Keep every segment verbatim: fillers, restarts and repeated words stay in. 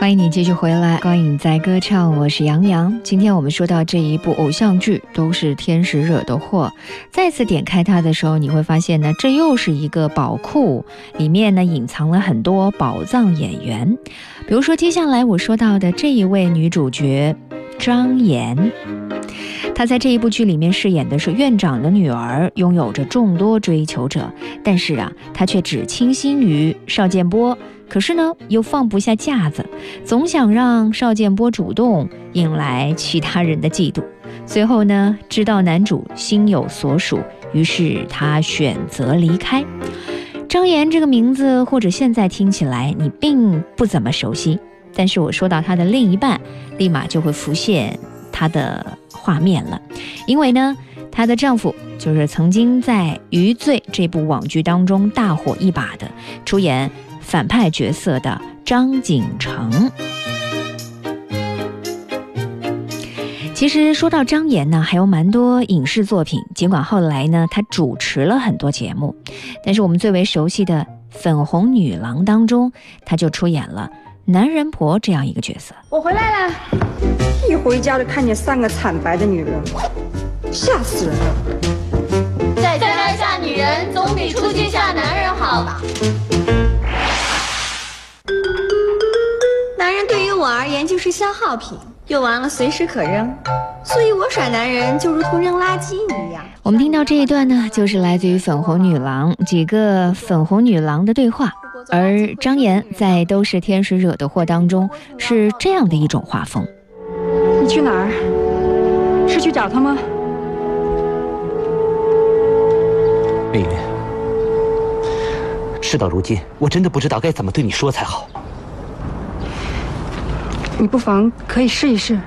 欢迎你继续回来，光影在歌唱，我是杨洋。今天我们说到这一部偶像剧都是天使惹的祸，再次点开它的时候，你会发现呢，这又是一个宝库，里面呢隐藏了很多宝藏演员。比如说接下来我说到的这一位女主角张妍，她在这一部剧里面饰演的是院长的女儿，拥有着众多追求者，但是啊，她却只倾心于邵建波，可是呢又放不下架子，总想让邵建波主动，引来其他人的嫉妒。随后呢，知道男主心有所属，于是她选择离开。张妍这个名字或者现在听起来你并不怎么熟悉，但是我说到她的另一半，立马就会浮现她的画面了。因为呢，她的丈夫就是曾经在《余罪》这部网剧当中大火一把的，出演反派角色的张景成。其实说到张妍呢，还有蛮多影视作品，尽管后来呢她主持了很多节目，但是我们最为熟悉的《粉红女郎》当中，她就出演了男人婆这样一个角色。 我回来了，一回家就看见三个惨白的女人，吓死人了。 在家下女人总比出街下男人好吧？ 男人对于我而言就是消耗品，用完了随时可扔，所以我甩男人就如同扔垃圾一样。 我们听到这一段呢，就是来自于粉红女郎几个粉红女郎的对话，而张妍在《都是天使惹的祸》当中是这样的一种画风。 你去哪儿？是去找他吗？ 美云，事到如今，我真的不知道该怎么对你说才好。 你不妨可以试一试。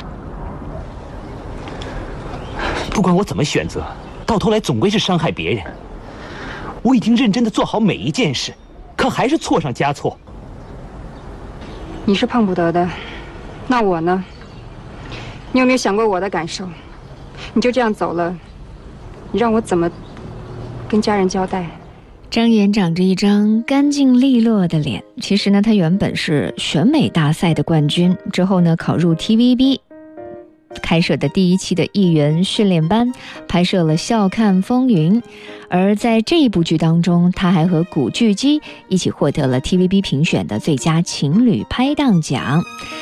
不管我怎么选择，到头来总归是伤害别人。我已经认真的做好每一件事，可还是错上加错。 你是碰不得的，那我呢？你有没有想过我的感受？你就这样走了，你让我怎么跟家人交代？ 张妍长着一张干净利落的脸，其实呢，她原本是选美大赛的冠军，之后呢，考入 T V B 开设的第一期的艺员训练班，拍摄了《笑看风云》，而在这一部剧当中，她还和古巨基一起获得了 T V B 评选的最佳情侣拍档奖。